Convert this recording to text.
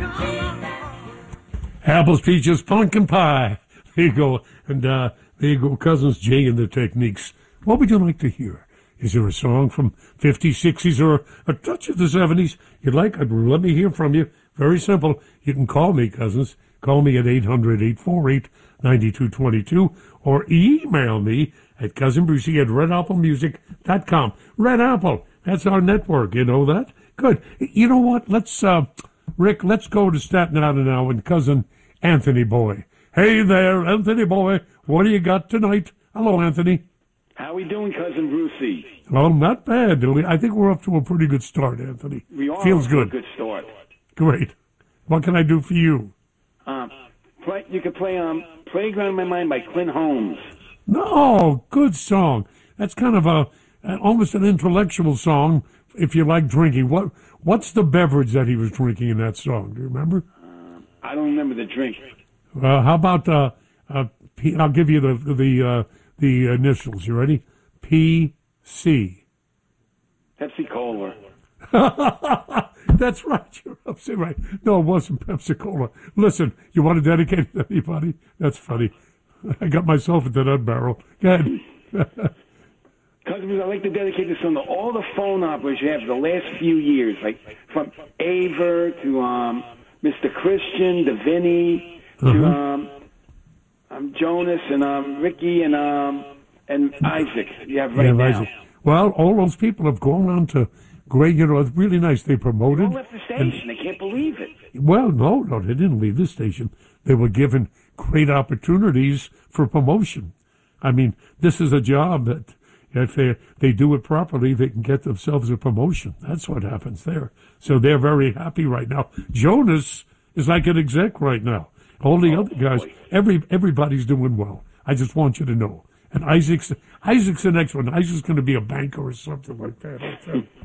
Apples, peaches, pumpkin pie. There you go. And there you go, Cousins Jay and the Techniques. What would you like to hear? Is there a song from 50s, 60s, or a touch of the 70s you'd like? Let me hear from you. Very simple. You can call me, Cousins. Call me at 800-848-9222 or email me at cousinbrucey@redapplemusic.com. Red Apple, that's our network. You know that? Good. You know what? Let's, Rick, let's go to Staten Island now and Cousin Anthony Boy. Hey there, Anthony Boy. What do you got tonight? Hello, Anthony. How we doing, Cousin Brucey? Well, not bad. I think we're up to a pretty good start, Anthony. We are. Feels good. A good start. Great. What can I do for you? You could play "Playground in My Mind" by Clint Holmes. No, good song. That's kind of almost an intellectual song if you like drinking. What's the beverage that he was drinking in that song? Do you remember? I don't remember the drink. How about I'll give you the initials. You ready? PC. Pepsi Cola. That's right. You're absolutely right. No, it wasn't Pepsi Cola. Listen, you want to dedicate it to anybody? That's funny. I got myself into that barrel. Go ahead. Cousins, I'd like to dedicate this song to all the phone operators you have for the last few years, like from Aver to Mr. Christian to Vinny to Jonas and Ricky and Isaac. You have right now. Isaac. Well, all those people have gone on to great. You know, it's really nice. They promoted. They all left the station. They can't believe it. Well, no, they didn't leave the station. They were given great opportunities for promotion. I mean, this is a job that if they do it properly, they can get themselves a promotion. That's what happens there. So they're very happy right now. Jonas is like an exec right now. All the other guys, everybody's doing well. I just want you to know. And Isaac's the next one. Isaac's going to be a banker or something like that.